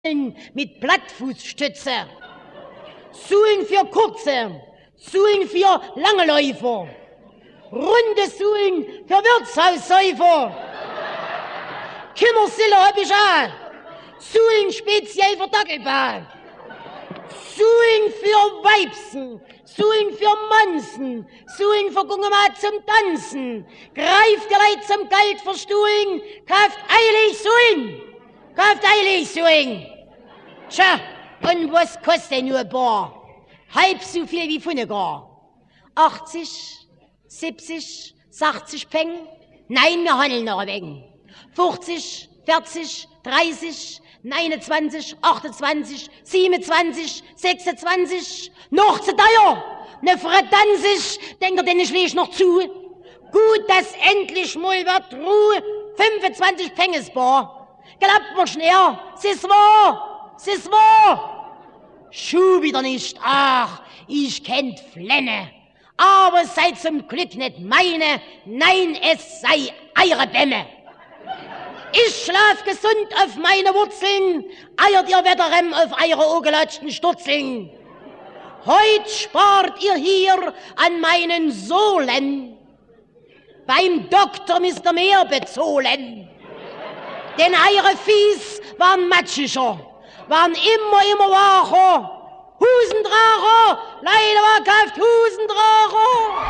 mit Plattfußstütze, Suhlen für kurze, Suhlen für lange Läufer, runde Suhlen für Wirtshaussäufer, Kimmersille hab ich auch, Suhlen speziell für Dackelbahn, Suhlen für Weibsen, Suhlen für Mansen, Suhlen für Gungemat zum Tanzen, greift ihr Leid zum Geld verstuhlen, kauft eilig Suhlen, kauft eilig Suhlen. Tja, und was kostet nur ein Bar? Halb so viel wie Funnegar. 80, 70, 60 Peng? Nein, wir handeln noch ein wenig. 50, 40, 30, 29, 28, 27, 26, noch zu teuer. Ne Fredanzig, denkt ihr denn ich lege noch zu? Gut, dass endlich mal wird Ruhe, 25 Peng ist bar. Glaubt mir schnell, es ist wahr, es ist wahr. Schuh wieder nicht, ach, ich kennt Flenne. Aber es sei zum Glück nicht meine, nein, es sei eure Bämme. Ich schlaf gesund auf meine Wurzeln, eiert ihr Wetterrem auf eure ogelatschten Sturzeln. Heut spart ihr hier an meinen Sohlen. Beim Doktor müsst ihr mehr bezahlen. Denn eure Fies waren matschiger, waren immer wacher. Husendracher, leider war kauft Husendracher.